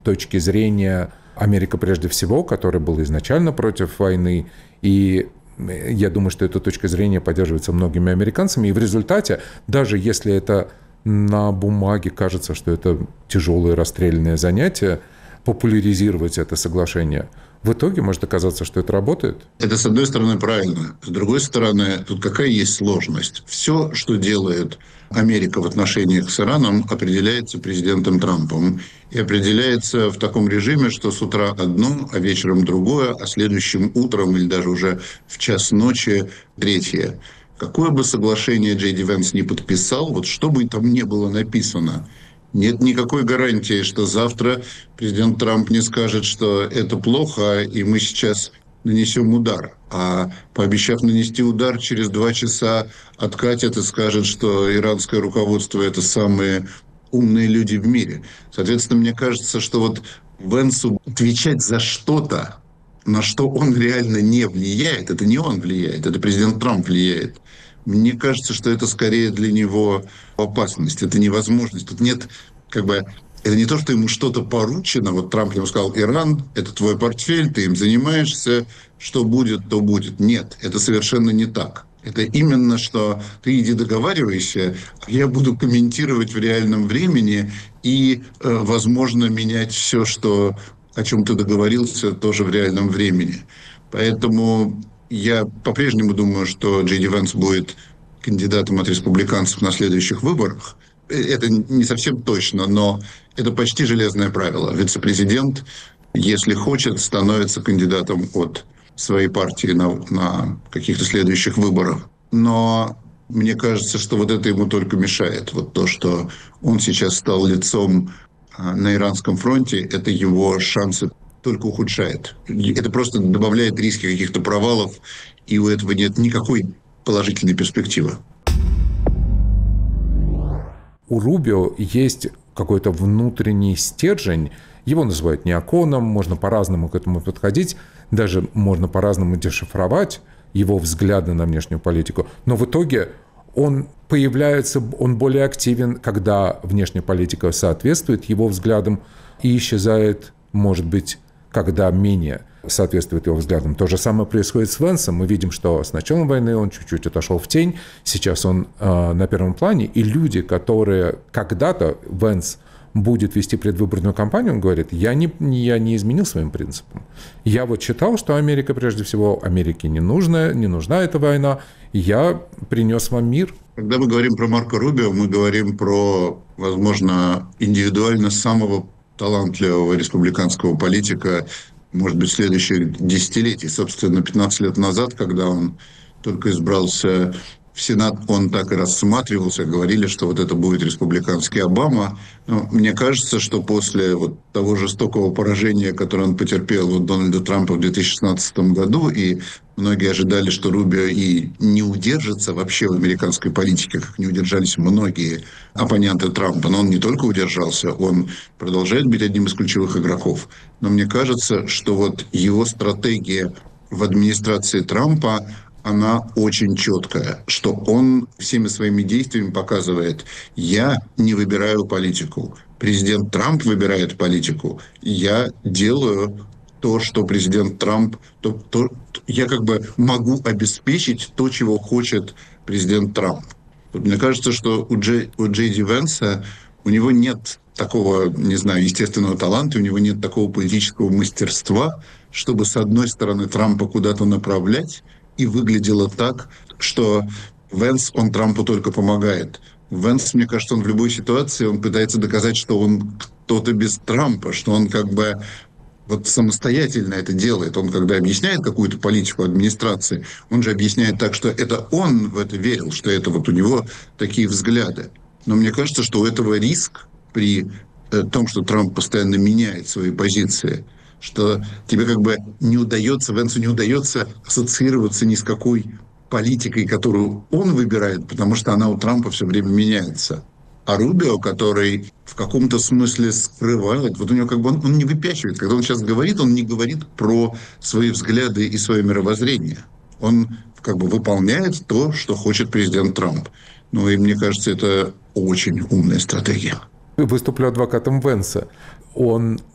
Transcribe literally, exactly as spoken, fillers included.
точки зрения Америка прежде всего, которая была изначально против войны, и я думаю, что эта точка зрения поддерживается многими американцами, и в результате, даже если это на бумаге кажется, что это тяжелое расстрельное занятие, популяризировать это соглашение, в итоге может оказаться, что это работает. Это, с одной стороны, правильно. С другой стороны, тут какая есть сложность? Все, что делает Америка в отношениях с Ираном, определяется президентом Трампом. И определяется в таком режиме, что с утра одно, а вечером другое, а следующим утром или даже уже в час ночи третье. Какое бы соглашение Джей Ди Венс не подписал, вот что бы там ни было написано, нет никакой гарантии, что завтра президент Трамп не скажет, что это плохо, и мы сейчас нанесем удар. А пообещав нанести удар, через два часа откатят и скажет, что иранское руководство – это самые умные люди в мире. Соответственно, мне кажется, что вот Венсу отвечать за что-то, на что он реально не влияет, это не он влияет, это президент Трамп влияет. Мне кажется, что это скорее для него опасность, это невозможность. Тут нет, как бы, это не то, что ему что-то поручено. Вот Трамп ему сказал: Иран, это твой портфель, ты им занимаешься, что будет, то будет. Нет, это совершенно не так. Это именно, что ты иди договаривайся, а я буду комментировать в реальном времени и, возможно, менять все, что, о чем ты договорился, тоже в реальном времени. Поэтому я по-прежнему думаю, что Джей Ди Венс будет кандидатом от республиканцев на следующих выборах. Это не совсем точно, но это почти железное правило. Вице-президент, если хочет, становится кандидатом от своей партии на, на каких-то следующих выборах. Но мне кажется, что вот это ему только мешает. Вот то, что он сейчас стал лицом на иранском фронте, это его шансы только ухудшает. Это просто добавляет риски каких-то провалов, и у этого нет никакой положительной перспективы. У Рубио есть какой-то внутренний стержень. Его называют неоконом, можно по-разному к этому подходить, даже можно по-разному дешифровать его взгляды на внешнюю политику. Но в итоге он появляется, он более активен, когда внешняя политика соответствует его взглядам, и исчезает, может быть, когда менее соответствует его взглядам. То же самое происходит с Венсом. Мы видим, что с началом войны он чуть-чуть отошел в тень, сейчас он э, на первом плане, и люди, которые когда-то Венс будет вести предвыборную кампанию, он говорит: я не, я не изменил своим принципам. Я вот считал, что Америка, прежде всего, Америке не нужна, не нужна эта война, я принес вам мир. Когда мы говорим про Марко Рубио, мы говорим про, возможно, индивидуально самого талантливого республиканского политика, может быть, следующих десятилетий. Собственно, пятнадцать лет назад, когда он только избрался в Сенат, он так и рассматривался, говорили, что вот это будет республиканский Обама. Но мне кажется, что после вот того жестокого поражения, которое он потерпел от Дональда Трампа в две тысячи шестнадцатом году, и многие ожидали, что Рубио и не удержится вообще в американской политике, как не удержались многие оппоненты Трампа. Но он не только удержался, он продолжает быть одним из ключевых игроков. Но мне кажется, что вот его стратегия в администрации Трампа, она очень четкая, что он всеми своими действиями показывает: я не выбираю политику, президент Трамп выбирает политику, я делаю то, что президент Трамп, то, то, я как бы могу обеспечить то, чего хочет президент Трамп. Вот мне кажется, что у Джей, у Джей Ди Венса, у него нет такого, не знаю, естественного таланта, у него нет такого политического мастерства, чтобы, с одной стороны, Трампа куда-то направлять, и выглядело так, что Венс, он Трампу только помогает. Венс, мне кажется, он в любой ситуации, он пытается доказать, что он кто-то без Трампа, что он как бы вот самостоятельно это делает. Он, когда объясняет какую-то политику администрации, он же объясняет так, что это он в это верил, что это вот у него такие взгляды. Но мне кажется, что у этого риск при том, что Трамп постоянно меняет свои позиции, что тебе как бы не удается, Венсу не удается ассоциироваться ни с какой политикой, которую он выбирает, потому что она у Трампа все время меняется. А Рубио, который в каком-то смысле скрывает, вот у него как бы он, он не выпячивает. Когда он сейчас говорит, он не говорит про свои взгляды и свое мировоззрение. Он как бы выполняет то, что хочет президент Трамп. Ну и мне кажется, это очень умная стратегия. Выступлю адвокатом Венса. Он